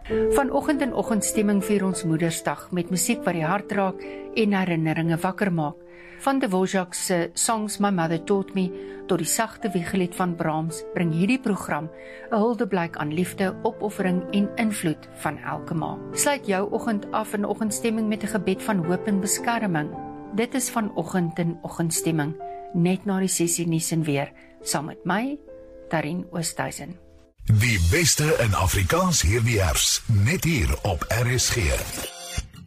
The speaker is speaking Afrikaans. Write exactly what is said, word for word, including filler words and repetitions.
Vanoggend in oggendstemming vier ons Moedersdag met musiek wat die hart raak en herinneringe wakker maak. Van Dvorak se Songs My Mother Taught Me tot die sagte wiegelied van Brahms bring hierdie program 'n huldeblyk aan liefde, opoffering en invloed van elke ma. Sluit jou oggend af in oggendstemming met 'n gebed van hoop en beskerming. Dit is vanoggend in oggendstemming, net na die sessie nuus en weer, saam met my, Tarin Oosthuizen. Die beste in Afrikaans hierdie herfs, net hier op R S G.